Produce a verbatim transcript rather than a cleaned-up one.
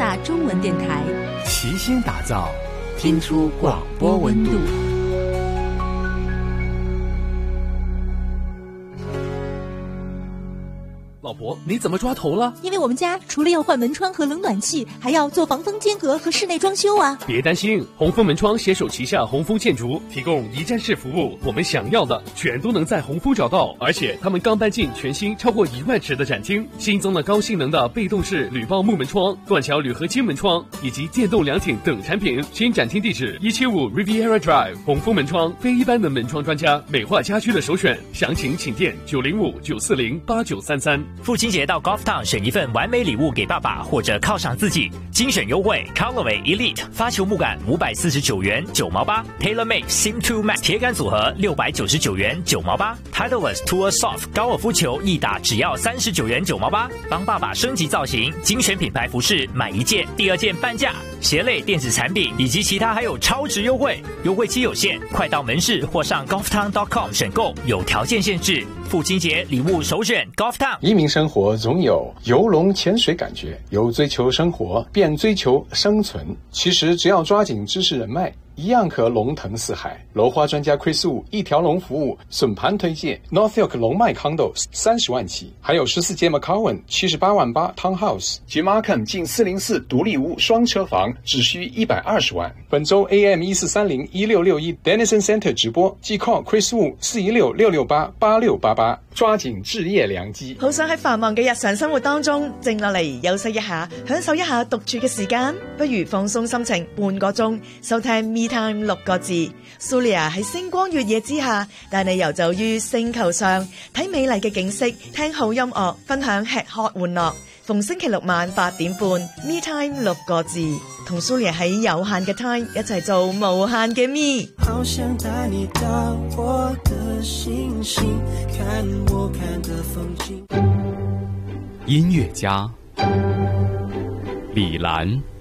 大中文电台， 齐心打造，听出广播温度。 老婆，你怎么抓头了？ 因为我们家除了要换门窗和冷暖气，还要做防风间隔和室内装修啊。 别担心，红枫门窗携手旗下红枫建筑，提供一站式服务，我们想要的全都能在红枫找到。而且他们刚搬进全新超过一万尺的展厅，新增了高性能的被动式铝包木门窗、断桥铝合金门窗以及电动凉亭等产品。新展厅地址一七五 Riviera Drive， 红枫门窗非一般的门窗专家，美化家居的首选。详情请电九零五九四零八九三三。 父亲节到 Golf Town 选一份完美礼物给爸爸，或者犒赏自己，精选优惠 Callaway Elite 发球木杆五百四十九元九毛八 ，TaylorMade Sim two Max 铁杆组合六百九十九元九毛八 ，Titleist Tour Soft 高尔夫球一打只要三十九元九毛八，帮爸爸升级造型，精选品牌服饰买一件第二件半价，鞋类电子产品以及其他还有超值优惠，优惠期有限，快到门市或上 golf town dot com 选购，有条件限制。父亲节礼物首选 Golf Town。 移民生活总有游龙潜水感觉，由追求生活变追求生存。其实只要抓紧知识人脉，一样可龙腾四海。楼花专家 Chris Wu 一条龙服务笋盘推荐 Northfield 龙脉 Condo 三十万起，还有十四街 McCowan 七十八万八 Townhouse 及 Markham 近四零四独立屋双车房只需一百二十万。本周 A M 一四三零一六六一 Denison Center 直播，即 call Chris Wu 四一六六六八八六八八，抓緊置業良機。 好想喺繁忙嘅日常生活當中靜落嚟休息一下，享受一下獨處嘅時間，不如放鬆心情半個鐘，收聽 Me Time 六個字。Sulia 喺星光月夜之下，帶你遊走於星球上，睇美麗嘅景色，聽好音樂，分享吃喝玩樂。逢星期六晚八點半 Me Time 六個字，同 Sulia 喺有限嘅 time 一齊做無限嘅 Me。 好想帶你到我的星星，看我看的風景。 音樂家李蘭。